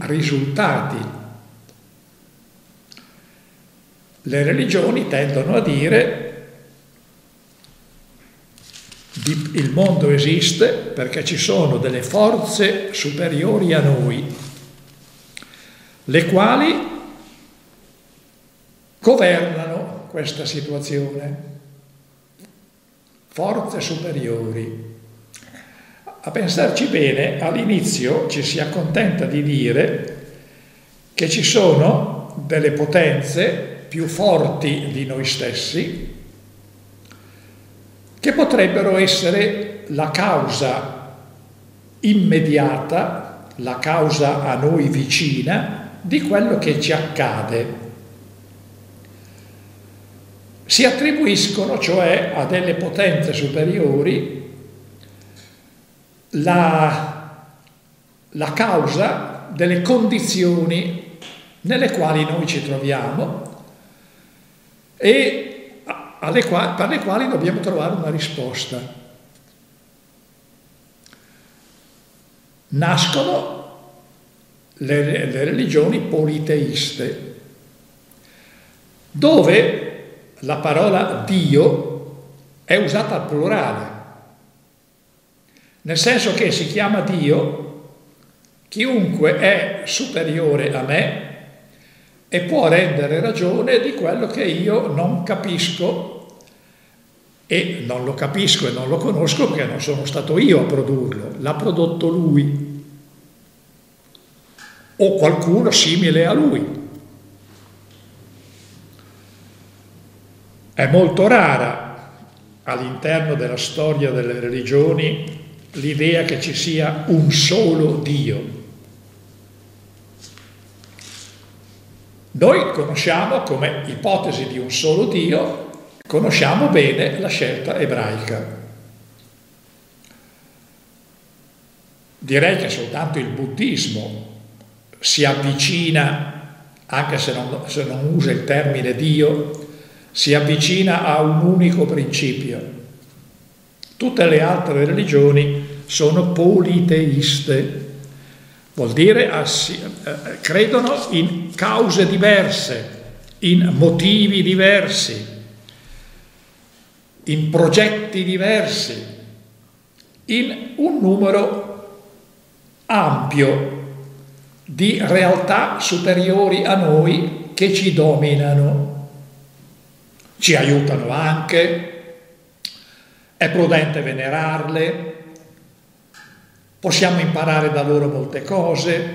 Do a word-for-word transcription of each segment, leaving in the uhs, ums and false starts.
risultati. Le religioni tendono a dire il mondo esiste perché ci sono delle forze superiori a noi, le quali governano questa situazione. Forze superiori. A pensarci bene, all'inizio ci si accontenta di dire che ci sono delle potenze più forti di noi stessi che potrebbero essere la causa immediata, la causa a noi vicina di quello che ci accade. Si attribuiscono cioè a delle potenze superiori la, la causa delle condizioni nelle quali noi ci troviamo e alle quali, per le quali dobbiamo trovare una risposta. Nascono le, le religioni politeiste, dove la parola Dio è usata al plurale, nel senso che si chiama Dio chiunque è superiore a me e può rendere ragione di quello che io non capisco, e non lo capisco e non lo conosco perché non sono stato io a produrlo, l'ha prodotto lui o qualcuno simile a lui. È molto rara all'interno della storia delle religioni l'idea che ci sia un solo Dio. Noi conosciamo, come ipotesi di un solo Dio, conosciamo bene la scelta ebraica. Direi che soltanto il buddismo si avvicina, anche se non, se non usa il termine Dio, si avvicina a un unico principio. Tutte le altre religioni sono politeiste. Vuol dire eh, credono in cause diverse, in motivi diversi, in progetti diversi, in un numero ampio di realtà superiori a noi che ci dominano, ci aiutano anche, è prudente venerarle. Possiamo imparare da loro molte cose.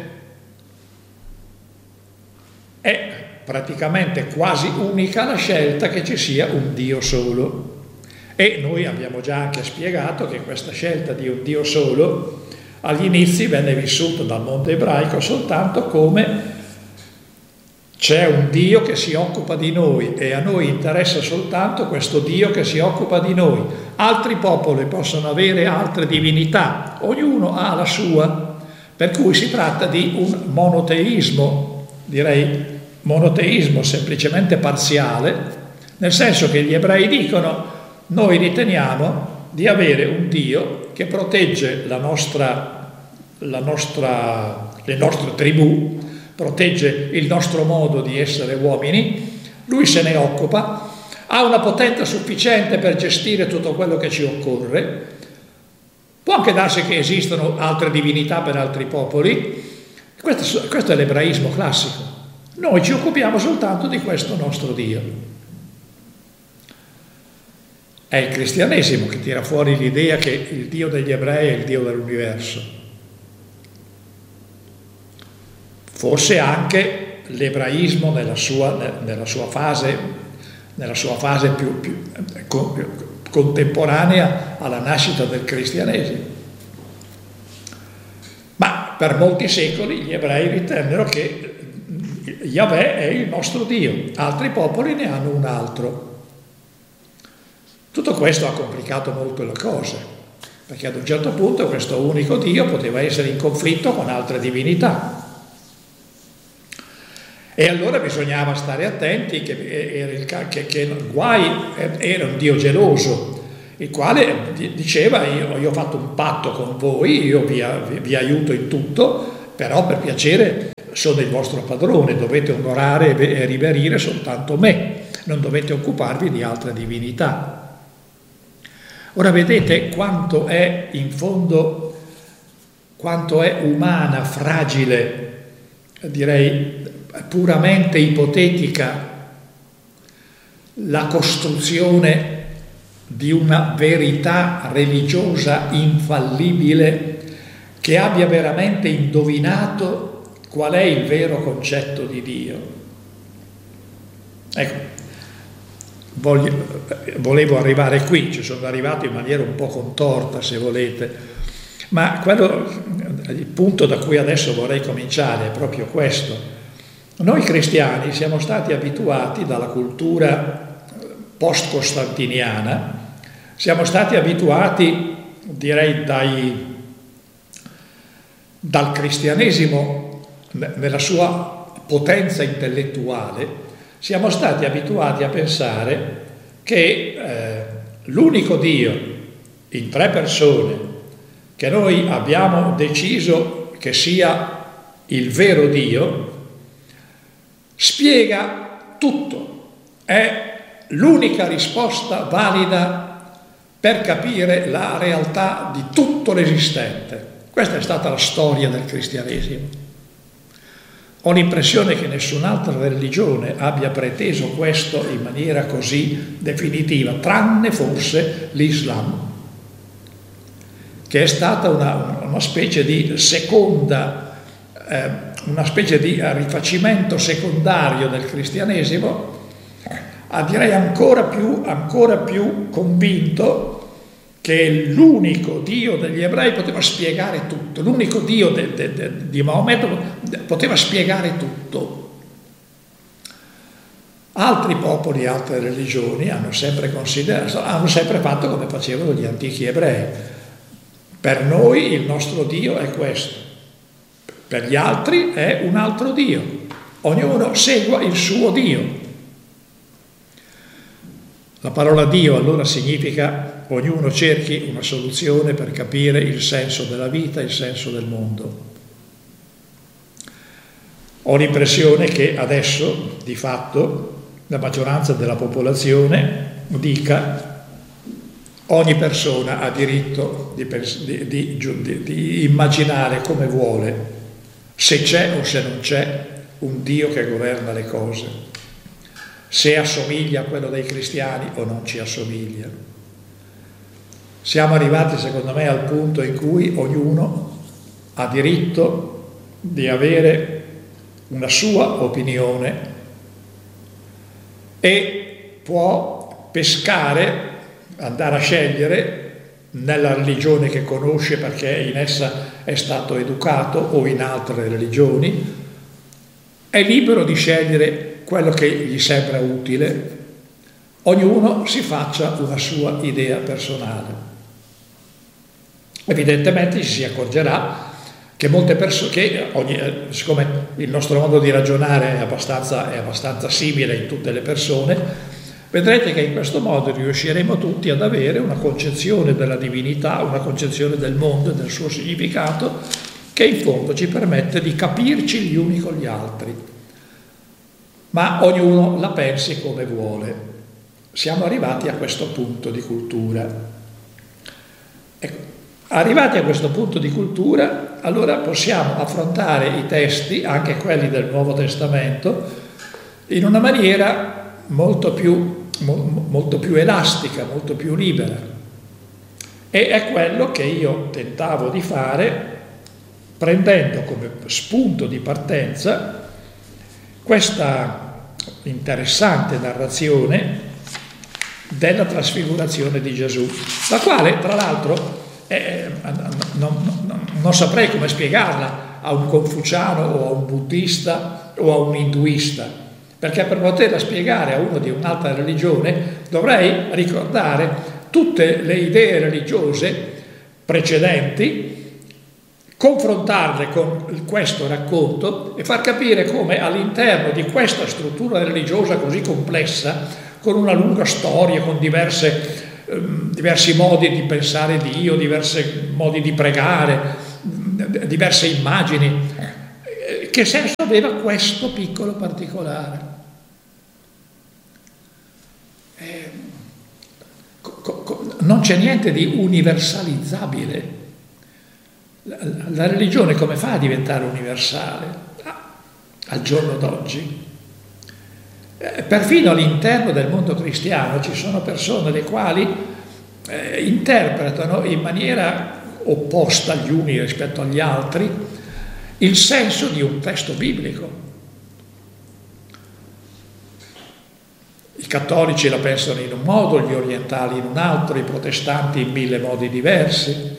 È praticamente quasi unica la scelta che ci sia un Dio solo. E noi abbiamo già anche spiegato che questa scelta di un Dio solo agli inizi venne vissuta dal mondo ebraico soltanto come c'è un Dio che si occupa di noi e a noi interessa soltanto questo Dio che si occupa di noi. Altri popoli possono avere altre divinità, ognuno ha la sua, per cui si tratta di un monoteismo, direi monoteismo semplicemente parziale, nel senso che gli ebrei dicono: noi riteniamo di avere un Dio che protegge la nostra, la nostra, le nostre tribù, protegge il nostro modo di essere uomini, lui se ne occupa, ha una potenza sufficiente per gestire tutto quello che ci occorre. Può anche darsi che esistano altre divinità per altri popoli. Questo, questo è l'ebraismo classico. Noi ci occupiamo soltanto di questo nostro Dio. È il cristianesimo che tira fuori l'idea che il Dio degli ebrei è il Dio dell'universo. Forse anche l'ebraismo nella sua, nella sua fase, nella sua fase più, più, più contemporanea alla nascita del cristianesimo. Ma per molti secoli gli ebrei ritennero che Yahweh è il nostro Dio, altri popoli ne hanno un altro. Tutto questo ha complicato molto le cose, perché ad un certo punto questo unico Dio poteva essere in conflitto con altre divinità. E allora bisognava stare attenti che, era il, che, che guai era un Dio geloso, il quale diceva: io, io ho fatto un patto con voi, io vi, vi, vi aiuto in tutto, però per piacere sono il vostro padrone, dovete onorare e riverire soltanto me, non dovete occuparvi di altre divinità. Ora vedete quanto è in fondo, quanto è umana, fragile, direi puramente ipotetica, la costruzione di una verità religiosa infallibile che abbia veramente indovinato qual è il vero concetto di Dio. Ecco, voglio, volevo arrivare qui, ci sono arrivato in maniera un po' contorta, se volete, ma quello, il punto da cui adesso vorrei cominciare è proprio questo. Noi cristiani siamo stati abituati dalla cultura post-costantiniana, siamo stati abituati, direi, dai, dal cristianesimo nella sua potenza intellettuale, siamo stati abituati a pensare che eh, l'unico Dio in tre persone che noi abbiamo deciso che sia il vero Dio spiega tutto, è l'unica risposta valida per capire la realtà di tutto l'esistente. Questa è stata la storia del cristianesimo. Ho l'impressione che nessun'altra religione abbia preteso questo in maniera così definitiva, tranne forse l'Islam, che è stata una, una specie di seconda, eh, una specie di rifacimento secondario del cristianesimo, a direi ancora più, ancora più convinto che l'unico Dio degli ebrei poteva spiegare tutto, l'unico Dio de, de, de, di Maometto poteva spiegare tutto. Altri popoli, altre religioni hanno sempre considerato, hanno sempre fatto come facevano gli antichi ebrei. Per noi il nostro Dio è questo, per gli altri è un altro Dio, ognuno segua il suo Dio. La parola Dio allora significa ognuno cerchi una soluzione per capire il senso della vita, il senso del mondo. Ho l'impressione che adesso, di fatto, la maggioranza della popolazione dica: ogni persona ha diritto di, di, di, di immaginare come vuole, se c'è o se non c'è un Dio che governa le cose, se assomiglia a quello dei cristiani o non ci assomiglia. Siamo arrivati, secondo me, al punto in cui ognuno ha diritto di avere una sua opinione e può pescare, andare a scegliere nella religione che conosce perché in essa è stato educato o in altre religioni, è libero di scegliere quello che gli sembra utile, ognuno si faccia una sua idea personale. Evidentemente ci si accorgerà che molte persone, che ogni, siccome il nostro modo di ragionare è abbastanza, è abbastanza simile in tutte le persone, vedrete che in questo modo riusciremo tutti ad avere una concezione della divinità, una concezione del mondo e del suo significato, che in fondo ci permette di capirci gli uni con gli altri. Ma ognuno la pensi come vuole. Siamo arrivati a questo punto di cultura. Ecco, arrivati a questo punto di cultura, allora possiamo affrontare i testi, anche quelli del Nuovo Testamento, in una maniera molto più, mo, molto più elastica, molto più libera. E è quello che io tentavo di fare prendendo come spunto di partenza questa interessante narrazione della trasfigurazione di Gesù, la quale tra l'altro eh, non, non, non saprei come spiegarla a un confuciano o a un buddista o a un induista, perché per poterla spiegare a uno di un'altra religione dovrei ricordare tutte le idee religiose precedenti, confrontarle con questo racconto e far capire come all'interno di questa struttura religiosa così complessa, con una lunga storia, con diverse, um, diversi modi di pensare Dio, diversi modi di pregare, diverse immagini, Eh, che senso aveva questo piccolo particolare? Eh, co- co- non c'è niente di universalizzabile. La, la religione come fa a diventare universale? Ah, al giorno d'oggi. Eh, perfino all'interno del mondo cristiano ci sono persone le quali eh, interpretano in maniera opposta gli uni rispetto agli altri il senso di un testo biblico. I cattolici la pensano in un modo, gli orientali in un altro, i protestanti in mille modi diversi.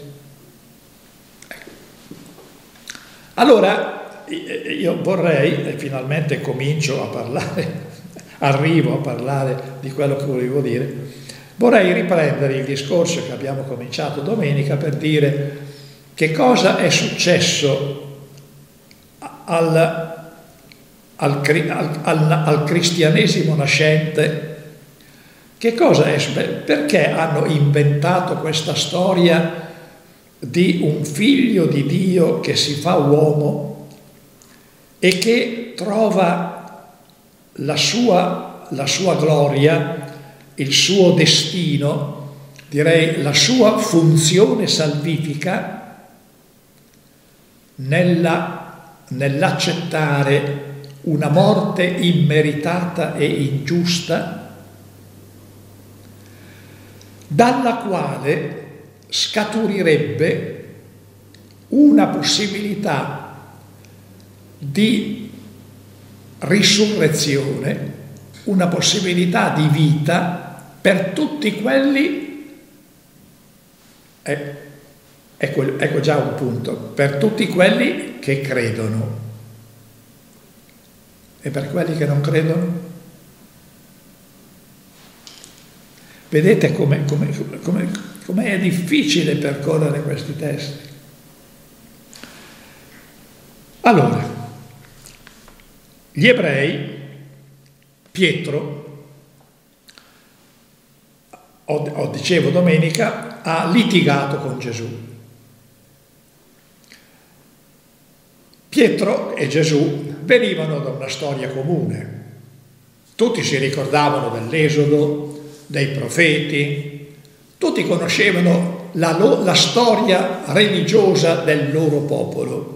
Allora, io vorrei, e finalmente comincio a parlare, arrivo a parlare di quello che volevo dire, vorrei riprendere il discorso che abbiamo cominciato domenica per dire che cosa è successo al, al, al, al, al cristianesimo nascente, che cosa è, perché hanno inventato questa storia di un figlio di Dio che si fa uomo e che trova la sua, la sua gloria, il suo destino, direi la sua funzione salvifica nella, nell'accettare una morte immeritata e ingiusta, dalla quale scaturirebbe una possibilità di risurrezione, una possibilità di vita per tutti quelli, eh, ecco, ecco già un punto, per tutti quelli che credono. E per quelli che non credono? Vedete come, come, come, come è difficile percorrere questi testi. Allora, gli ebrei, Pietro, o, o dicevo domenica, ha litigato con Gesù. Pietro e Gesù venivano da una storia comune. Tutti si ricordavano dell'Esodo, dei profeti, tutti conoscevano la, la storia religiosa del loro popolo.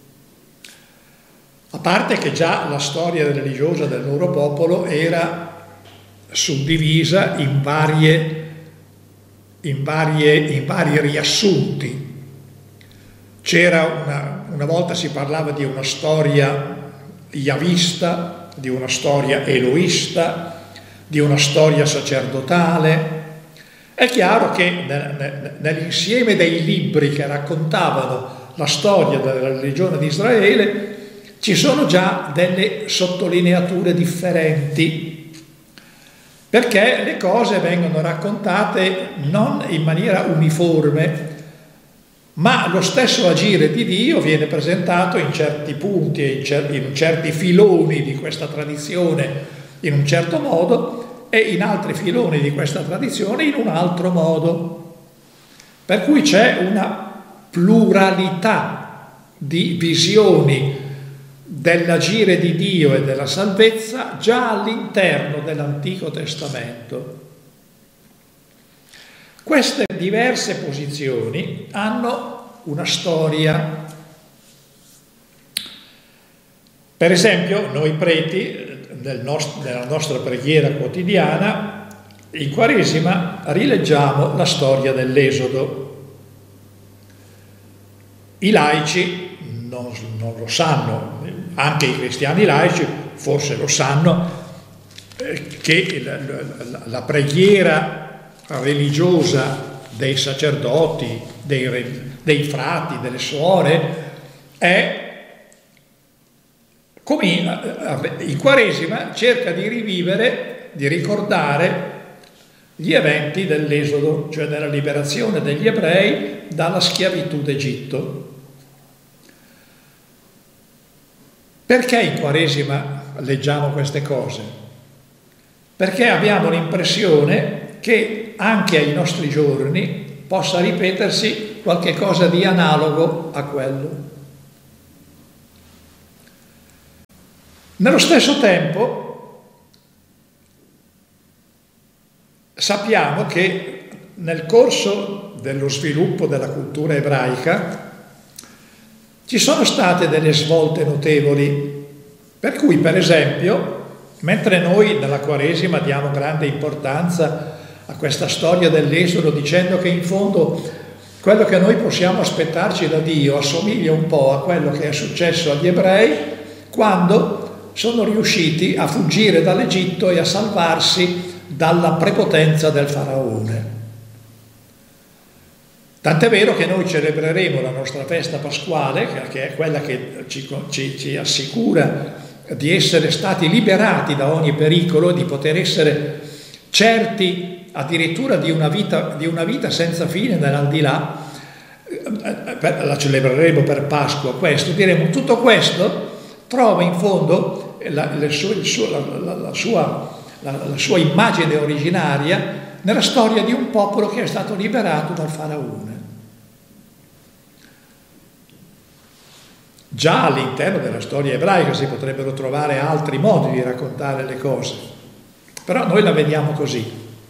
A parte che già la storia religiosa del loro popolo era suddivisa in varie, in varie, in vari riassunti. C'era una, una volta si parlava di una storia yavista, di una storia eloista, di una storia sacerdotale. È chiaro che nell'insieme dei libri che raccontavano la storia della religione di Israele ci sono già delle sottolineature differenti, perché le cose vengono raccontate non in maniera uniforme, ma lo stesso agire di Dio viene presentato in certi punti e in, cer- in certi filoni di questa tradizione in un certo modo e in altri filoni di questa tradizione in un altro modo. Per cui c'è una pluralità di visioni dell'agire di Dio e della salvezza già all'interno dell'Antico Testamento. Queste diverse posizioni hanno una storia. Per esempio, noi preti, nel nostro, nella nostra preghiera quotidiana, in Quaresima rileggiamo la storia dell'Esodo. I laici non, non lo sanno, anche i cristiani laici forse lo sanno, eh, che la, la, la preghiera religiosa dei sacerdoti, dei, dei frati, delle suore, è come in Quaresima cerca di rivivere, di ricordare gli eventi dell'Esodo, cioè della liberazione degli ebrei dalla schiavitù d'Egitto. Perché in Quaresima leggiamo queste cose? Perché abbiamo l'impressione che anche ai nostri giorni possa ripetersi qualche cosa di analogo a quello. Nello stesso tempo sappiamo che nel corso dello sviluppo della cultura ebraica ci sono state delle svolte notevoli, per cui per esempio, mentre noi nella Quaresima diamo grande importanza a questa storia dell'Esodo dicendo che in fondo quello che noi possiamo aspettarci da Dio assomiglia un po' a quello che è successo agli ebrei quando sono riusciti a fuggire dall'Egitto e a salvarsi dalla prepotenza del faraone. Tant'è vero che noi celebreremo la nostra festa pasquale, che è quella che ci, ci, ci assicura di essere stati liberati da ogni pericolo, di poter essere certi addirittura di una vita, di una vita senza fine nell'aldilà. La celebreremo per Pasqua, questo, diremo tutto questo trova in fondo la, la, sua, il suo, la, la, la, sua, la, la sua immagine originaria nella storia di un popolo che è stato liberato dal faraone. Già all'interno della storia ebraica si potrebbero trovare altri modi di raccontare le cose, però noi la vediamo così.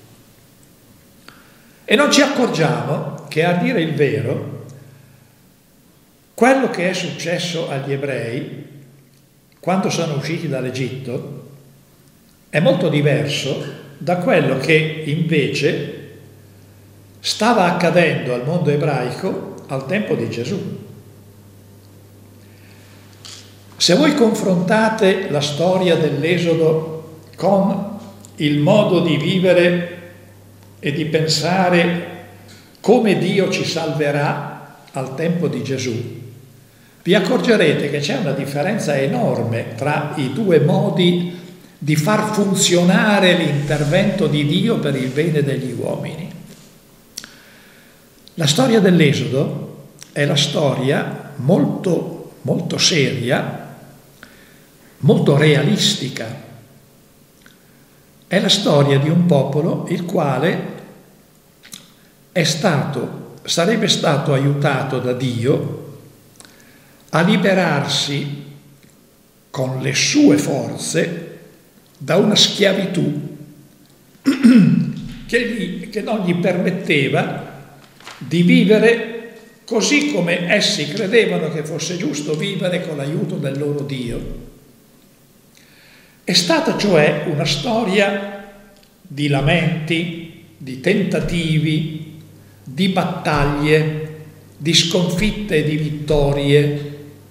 E non ci accorgiamo che, a dire il vero, quello che è successo agli ebrei quando sono usciti dall'Egitto è molto diverso da quello che invece stava accadendo al mondo ebraico al tempo di Gesù. Se voi confrontate la storia dell'Esodo con il modo di vivere e di pensare come Dio ci salverà al tempo di Gesù, vi accorgerete che c'è una differenza enorme tra i due modi di far funzionare l'intervento di Dio per il bene degli uomini. La storia dell'Esodo è la storia molto, molto seria, molto realistica. È la storia di un popolo il quale è stato, sarebbe stato aiutato da Dio a liberarsi con le sue forze da una schiavitù che, gli, che non gli permetteva di vivere così come essi credevano che fosse giusto vivere con l'aiuto del loro Dio. È stata cioè una storia di lamenti, di tentativi, di battaglie, di sconfitte e di vittorie.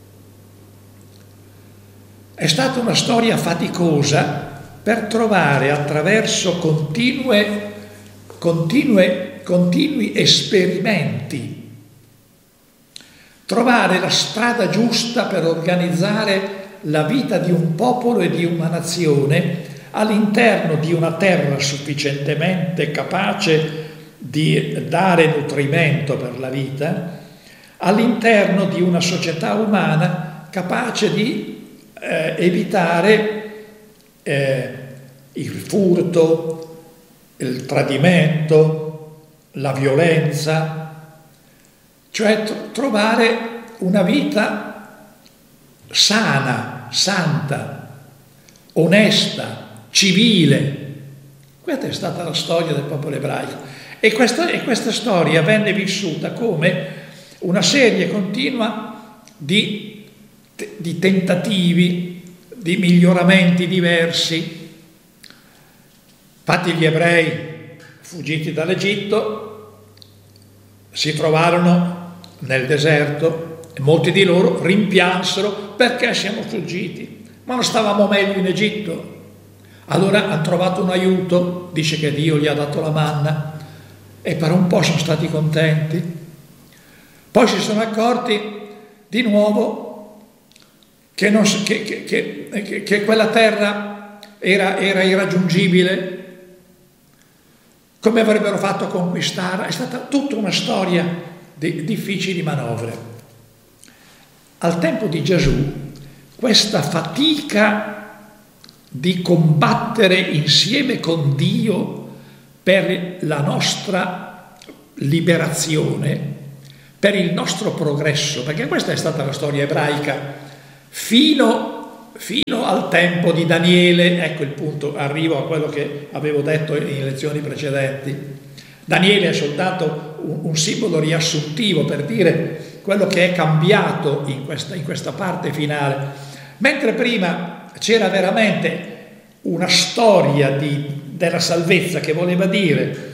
È stata una storia faticosa per trovare attraverso continue, continue, continui esperimenti, trovare la strada giusta per organizzare la vita di un popolo e di una nazione all'interno di una terra sufficientemente capace di dare nutrimento per la vita, all'interno di una società umana capace di eh, evitare eh, il furto, il tradimento, la violenza, cioè tr- trovare una vita sana, santa, onesta, civile. Questa è stata la storia del popolo ebraico e questa, e questa storia venne vissuta come una serie continua di, di tentativi, di miglioramenti diversi. Infatti gli ebrei fuggiti dall'Egitto si trovarono nel deserto e molti di loro rimpiansero: perché siamo fuggiti? Ma non stavamo meglio in Egitto? Allora hanno trovato un aiuto, dice che Dio gli ha dato la manna e per un po' sono stati contenti. Poi si sono accorti di nuovo che, non, che, che, che, che quella terra era, era irraggiungibile. Come avrebbero fatto a conquistarla? È stata tutta una storia di difficili manovre. Al tempo di Gesù, questa fatica di combattere insieme con Dio per la nostra liberazione, per il nostro progresso, perché questa è stata la storia ebraica fino fino al tempo di Daniele. Ecco il punto, arrivo a quello che avevo detto in lezioni precedenti. Daniele è soltanto un, un simbolo riassuntivo per dire quello che è cambiato in questa, in questa parte finale, mentre prima c'era veramente una storia di, della salvezza, che voleva dire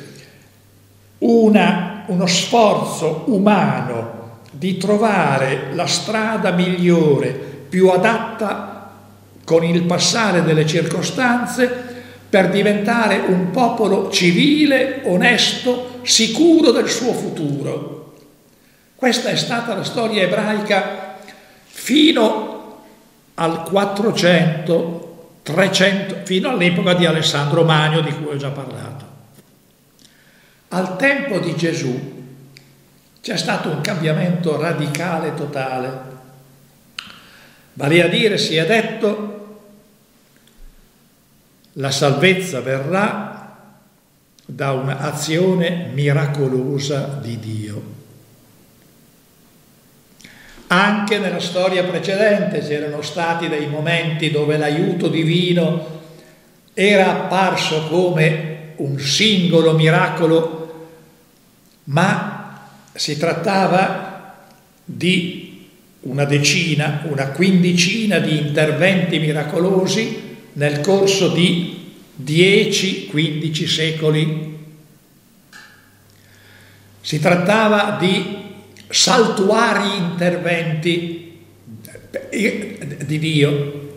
una, uno sforzo umano di trovare la strada migliore, più adatta con il passare delle circostanze, per diventare un popolo civile, onesto, sicuro del suo futuro. Questa è stata la storia ebraica fino al quattrocento, trecento, fino all'epoca di Alessandro Magno, di cui ho già parlato. Al tempo di Gesù c'è stato un cambiamento radicale, totale. Vale a dire, si è detto, la salvezza verrà da un'azione miracolosa di Dio. Anche nella storia precedente c'erano stati dei momenti dove l'aiuto divino era apparso come un singolo miracolo, ma si trattava di una decina, una quindicina di interventi miracolosi nel corso di dieci quindici secoli. Si trattava di saltuari interventi di Dio.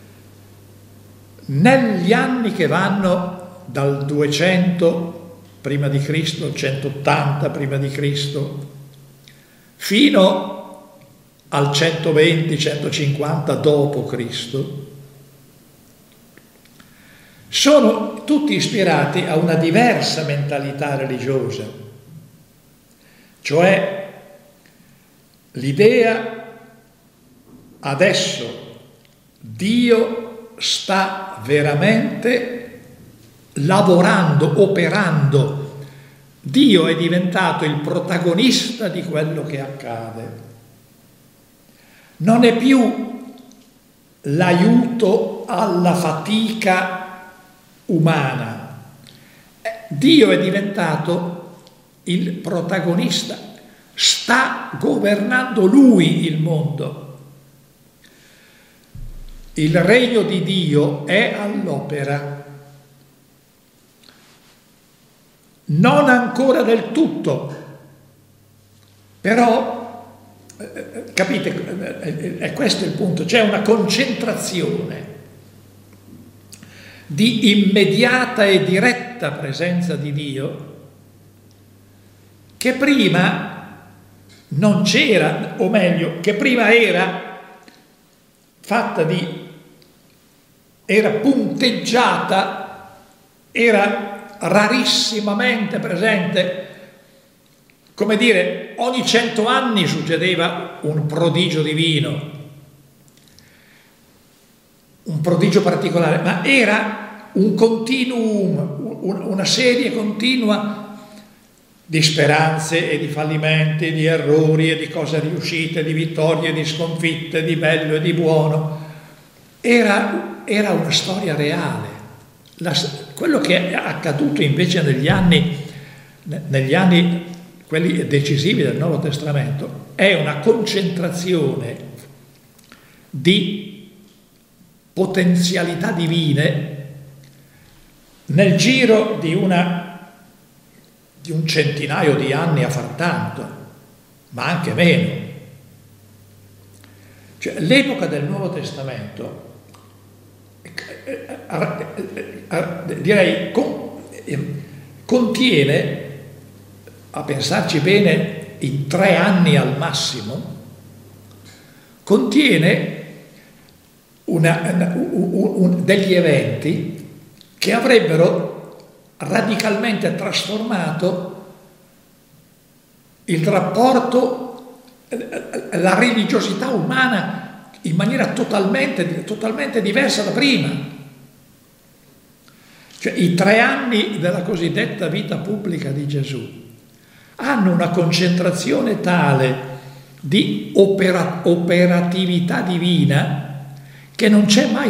Negli anni che vanno dal duecento prima di Cristo al centottanta prima di Cristo fino al centoventi centocinquanta dopo Cristo, sono tutti ispirati a una diversa mentalità religiosa, cioè l'idea: adesso Dio sta veramente lavorando, operando, Dio è diventato il protagonista di quello che accade, non è più l'aiuto alla fatica umana. Dio è diventato il protagonista, sta governando Lui il mondo. Il regno di Dio è all'opera, non ancora del tutto, però eh, capite, eh, è questo il punto, c'è una concentrazione di immediata e diretta presenza di Dio che prima non c'era, o meglio, che prima era fatta di, era punteggiata, era rarissimamente presente, come dire, ogni cento anni succedeva un prodigio divino, un prodigio particolare, ma era un continuum, una serie continua di speranze e di fallimenti, di errori e di cose riuscite, di vittorie e di sconfitte, di bello e di buono. Era, era una storia reale. La, quello che è accaduto invece negli anni, negli anni, quelli decisivi del Nuovo Testamento, è una concentrazione di potenzialità divine nel giro di, una, di un centinaio di anni a far tanto, ma anche meno. Cioè, l'epoca del Nuovo Testamento, direi, contiene, a pensarci bene, in tre anni al massimo, contiene una, un, un, degli eventi che avrebbero radicalmente trasformato il rapporto, la religiosità umana in maniera totalmente, totalmente diversa da prima. Cioè, i tre anni della cosiddetta vita pubblica di Gesù hanno una concentrazione tale di opera, operatività divina che non c'è mai